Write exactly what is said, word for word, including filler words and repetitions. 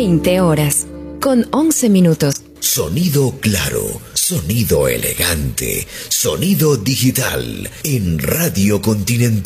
veinte horas, con once minutos. Sonido claro, sonido elegante, sonido digital en Radio Continental.